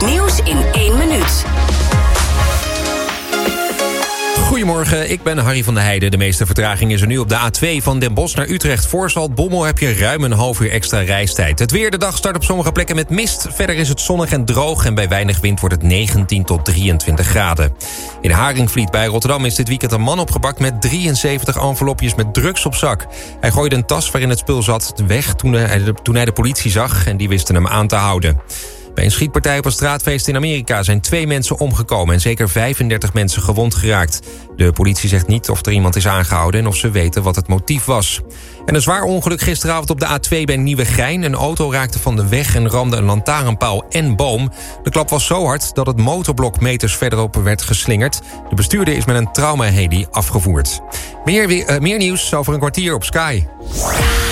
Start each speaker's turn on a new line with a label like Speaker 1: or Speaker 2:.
Speaker 1: nieuws in 1 minuut.
Speaker 2: Goedemorgen, ik ben Harry van der Heijden. De meeste vertraging is er nu op de A2 van Den Bosch naar Utrecht. Voor Zaltbommel heb je ruim een half uur extra reistijd. Het weer, de dag start op sommige plekken met mist. Verder is het zonnig en droog en bij weinig wind wordt het 19 tot 23 graden. In Haringvliet bij Rotterdam is dit weekend een man opgepakt met 73 envelopjes met drugs op zak. Hij gooide een tas waarin het spul zat weg toen hij de politie zag en die wisten hem aan te houden. Bij een schietpartij op een straatfeest in Amerika zijn 2 mensen omgekomen en zeker 35 mensen gewond geraakt. De politie zegt niet of er iemand is aangehouden en of ze weten wat het motief was. En een zwaar ongeluk gisteravond op de A2 bij Nieuwegein. Een auto raakte van de weg en ramde een lantaarnpaal en boom. De klap was zo hard dat het motorblok meters verderop werd geslingerd. De bestuurder is met een traumaheli afgevoerd. Meer nieuws over een kwartier op Sky.